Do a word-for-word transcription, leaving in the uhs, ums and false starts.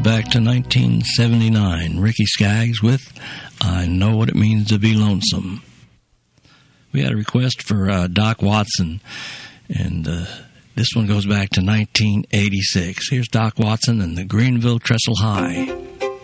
back to nineteen seventy-nine. Ricky Skaggs with I Know What It Means to Be Lonesome. We had a request for uh, Doc Watson, and uh, this one goes back to nineteen eighty-six. Here's Doc Watson and the Greenville Trestle High.